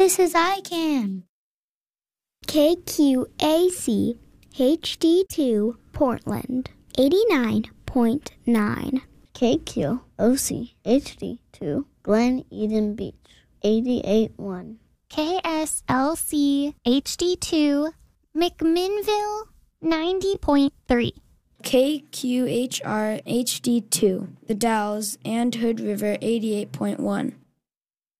This is ICANN. KQAC HD2 Portland 89.9. KQOC HD2 Glen Eden Beach 88.1. KSLC HD2 McMinnville 90.3. KQHR HD2 The Dalles and Hood River 88.1.